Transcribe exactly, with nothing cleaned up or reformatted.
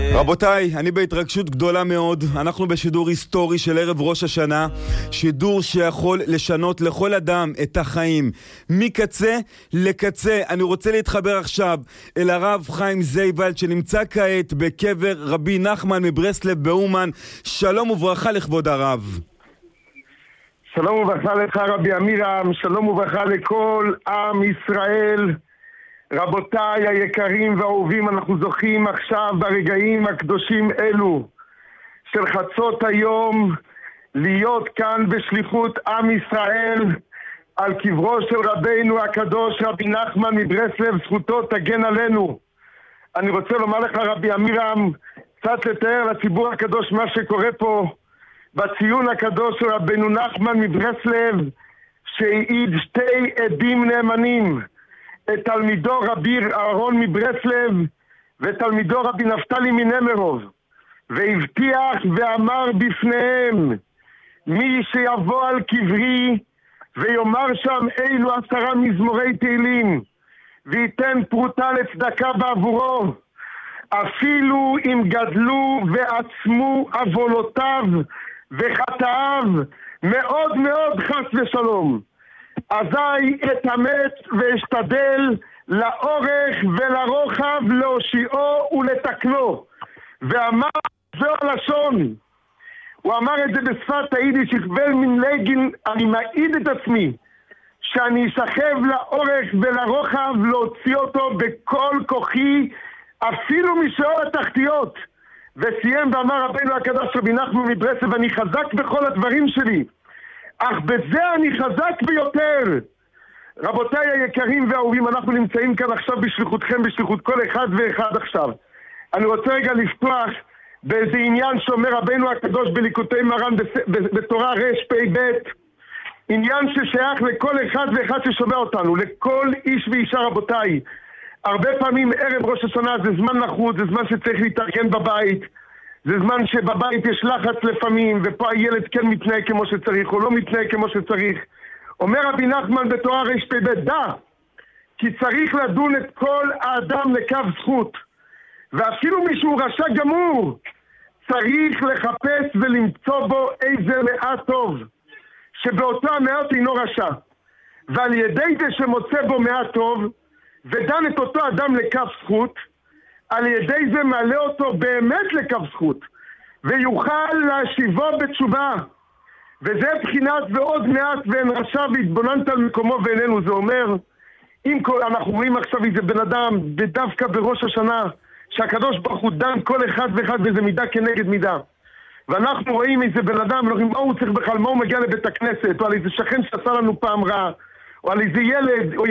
רבותיי, אני בהתרגשות גדולה מאוד. אנחנו בשידור היסטורי של ערב ראש השנה, שידור שיכול לשנות לכל אדם את החיים מקצה לקצה. אני רוצה להתחבר עכשיו אל הרב חיים זייבלד שנמצא כעת בקבר רבי נחמן מברסלב באומן. שלום וברכה לכבוד הרב. שלום וברכה לך רבי אמירם, שלום וברכה לכל עם ישראל. רבותיי היקרים והאהובים, אנחנו זוכים עכשיו ברגעים הקדושים אלו של חצות היום להיות כאן בשליחות עם ישראל על קברו של רבינו הקדוש רבי נחמן מברסלב, זכותו תגן עלינו. אני רוצה לומר לך רבי אמירם, קצת לתאר לציבור הקדוש מה שקורה פה בציון הקדוש של רבינו נחמן מברסלב, שהעיד שתי עדים נאמנים, את תלמידו רבי אהרון מברסלב ותלמידו רבי נפתלי מנמרוב, והבטיח ואמר בפניהם, מי שיבוא על קברי ויאמר שם אילו עשרה מזמורי תהילים וייתן פרוטה לצדקה בעבורו, אפילו אם גדלו ועצמו עוונותיו וחטאיו מאוד מאוד חס ושלום, אזי אתאמץ ואשתדל לאורך ולרוחב להושיעו ולתקנו. ואמר זו הלשון, הוא אמר את זה בשפת היידיש, יכבל מן לגין, אני מעיד את עצמי שאני אשכב לאורך ולרוחב להוציא אותו בכל כוחי אפילו משאול התחתיות. וסיים ואמר רבינו הקדוש רבי נחמן מברסלב, אני חזק בכל הדברים שלי, אך בזה אני חזק ביותר. רבותיי היקרים והאהובים, אנחנו נמצאים כאן עכשיו בשליחותכם, בשליחות כל אחד ואחד עכשיו. אני רוצה רגע לפתוח באיזה עניין שאומר רבינו הקדוש בליקוטי מרן בתורה רש פי בית, עניין ששייך לכל אחד ואחד ששומע אותנו, לכל איש ואישה. רבותיי, הרבה פעמים ערב ראש השנה זה זמן נחות, זה זמן שצריך להתארגן בבית, זה זמן שבבית יש לחץ לפעמים, ופה הילד כן מתנהג כמו שצריך או לא מתנהג כמו שצריך. אומר רבי נחמן בתורה רש פי בית, דע כי צריך לדון את כל האדם לקו זכות, ואפילו מישהו רשע גמור צריך לחפש ולמצוא בו איזה מעט טוב שבאותו המעט אינו רשע, ועל ידי זה שמוצא בו מעט טוב ודן את אותו אדם לקו זכות, על ידי זה מעלה אותו באמת לקו זכות ויוכל להשיבו בתשובה. וזה בחינת ועוד מעט ואין רשע והתבוננת על מקומו ואיננו. זה אומר, אם כל, אנחנו רואים עכשיו איזה בן אדם דווקא בראש השנה שהקדוש ברוך הוא דן כל אחד ואחד וזה מידה כנגד מידה, ואנחנו רואים איזה בן אדם, אנחנו רואים מה הוא צריך בכלל, מה הוא מגיע לבית הכנסת, או על איזה שכן שעשה לנו פעם רע, או על איזה ילד או